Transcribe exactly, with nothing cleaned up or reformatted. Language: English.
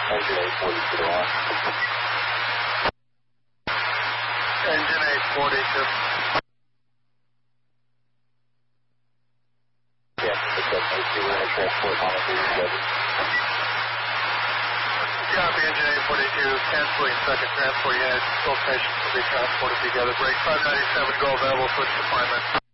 Engine eight forty-two on. Engine eight forty-two. Yeah, it's up to we're going to transport on it. Copy, engine eight forty-two, canceling second transport unit. Both patients will be transported together. Break five ninety-seven, go available, switch deployment.